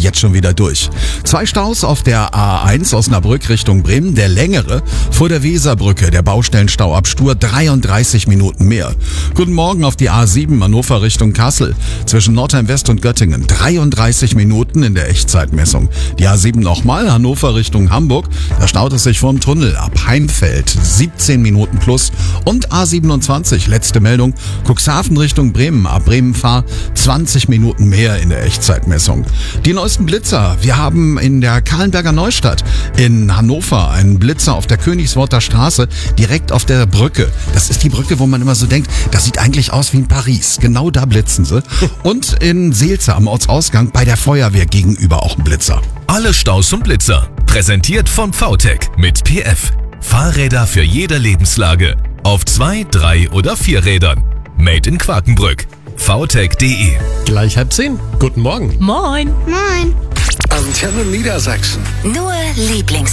jetzt schon wieder durch. 2 Staus auf der A1 Osnabrück Richtung Bremen, der längere vor der Weserbrücke, der Baustellenstau ab Stur 33 Minuten mehr. Guten Morgen auf die A7 Hannover Richtung Kassel, zwischen Nordheim West und Göttingen, 33 Minuten in der Echtzeitmessung. Die A7 nochmal, Hannover Richtung Hamburg, da staut es sich vorm Tunnel ab Heimfeld, 17 Minuten plus. Und A27, letzte Meldung, Cuxhaven Richtung Bremen, ab Bremen-Fahr 20 Minuten mehr in der Echtzeitmessung. Die neuesten Blitzer, wir haben in der Kahlenberger Neustadt in Hannover einen Blitzer auf der Königsworter Straße, direkt auf der Brücke. Das ist die Brücke, wo man immer so denkt, das sieht eigentlich aus wie in Paris. Genau da blitzen sie. Und in Seelze am Ortsausgang bei der Feuerwehr gegenüber auch ein Blitzer. Alle Staus und Blitzer. Präsentiert von VTech mit PF. Fahrräder für jede Lebenslage. Auf 2, 3 oder 4 Rädern. Made in Quakenbrück. VTech.de. Gleich 9:30. Guten Morgen. Moin. Moin. Antenne Niedersachsen. Nur Lieblings